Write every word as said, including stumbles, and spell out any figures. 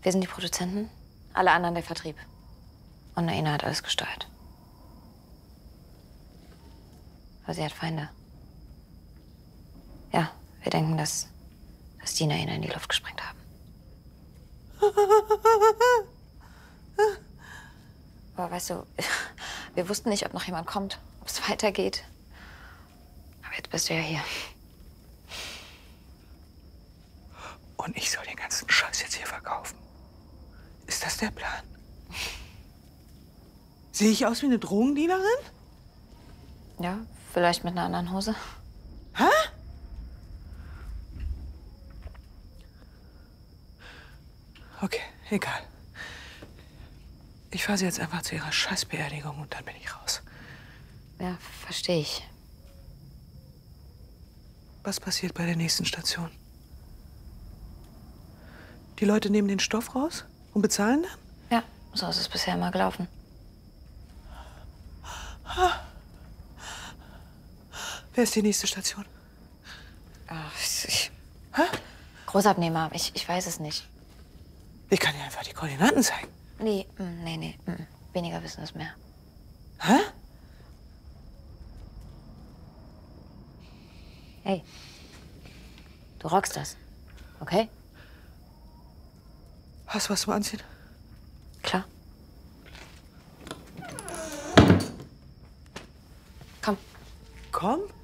Wir sind die Produzenten, alle anderen der Vertrieb. Und Naina hat alles gesteuert. Aber sie hat Feinde. Ja, wir denken, dass, dass die Naina in die Luft gesprengt haben. Aber weißt du, wir wussten nicht, ob noch jemand kommt, ob es weitergeht. Aber jetzt bist du ja hier. Und ich soll den ganzen Scheiß jetzt hier verkaufen? Ist das der Plan? Sehe ich aus wie eine Drogendealerin? Ja, vielleicht mit einer anderen Hose. Hä? Okay, egal. Ich fahre sie jetzt einfach zu ihrer Scheißbeerdigung und dann bin ich raus. Ja, verstehe ich. Was passiert bei der nächsten Station? Die Leute nehmen den Stoff raus und bezahlen dann? Ja, so ist es bisher immer gelaufen. Wer ist die nächste Station? Ach, ich... Hä? Großabnehmer, ich, ich weiß es nicht. Ich kann dir einfach die Koordinaten zeigen. Nee, mm, nee, nee. Mm, weniger wissen es mehr. Hä? Hey, du rockst das, okay? Hast du was zum Anziehen? Klar. Komm. Komm?